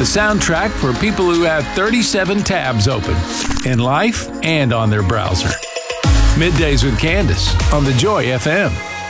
The soundtrack for people who have 37 tabs open in life and on their browser. Middays with Candace on the Joy FM.